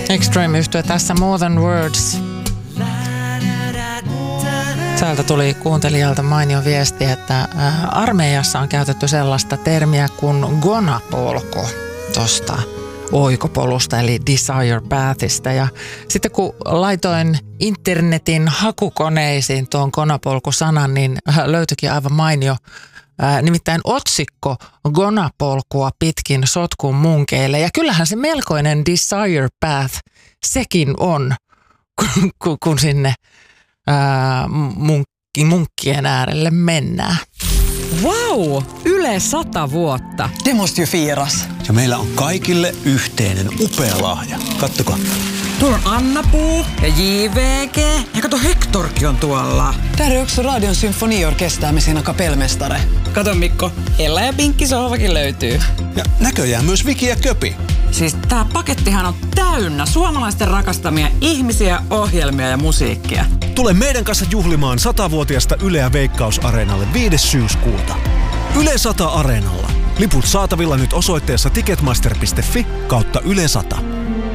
Extreme-yhtye tässä More Than Words. Täältä tuli kuuntelijalta mainio viesti, että armeijassa on käytetty sellaista termiä kuin gonapolko tuosta oikopolusta eli Desire Pathista. Ja sitten kun laitoin internetin hakukoneisiin tuon gonapolku-sanan, niin löytyikin aivan mainio. Nimittäin otsikko gonapolkua pitkin sotkun munkeille. Ja kyllähän se melkoinen Desire Path sekin on, kun sinne munkkien äärelle mennään. Wow! Yle 100 vuotta. Det måste ju firas. Ja meillä on kaikille yhteinen upea lahja. Kattokaa. Tuolla on Anna-Puu ja JVG. Ja kato, Hectorkin on tuolla. Där är också Radion symfoniorkester med sina kapellmästare. Kato Mikko, Ella ja Pinkki sohvakin löytyy. Ja näköjään myös Viki ja Köpi. Siis tää pakettihan on täynnä suomalaisten rakastamia ihmisiä, ohjelmia ja musiikkia. Tule meidän kanssa juhlimaan 100-vuotiasta Yleä Veikkaus-areenalle 5. syyskuuta. Yle 100 Areenalla. Liput saatavilla nyt osoitteessa ticketmaster.fi/Yle 100.